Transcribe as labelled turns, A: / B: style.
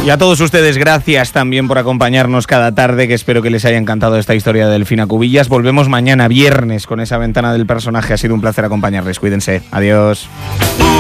A: Y a todos ustedes, gracias también por acompañarnos cada tarde, que espero que les haya encantado esta historia de Delfina Cubillas. Volvemos mañana viernes con esa ventana del personaje. Ha sido un placer acompañarles. Cuídense. Adiós.